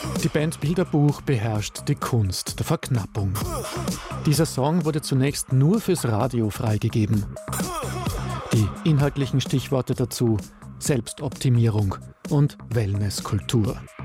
Die Band Bilderbuch beherrscht die Kunst der Verknappung. Dieser Song wurde zunächst nur fürs Radio freigegeben. Die inhaltlichen Stichworte dazu: Selbstoptimierung und Wellnesskultur.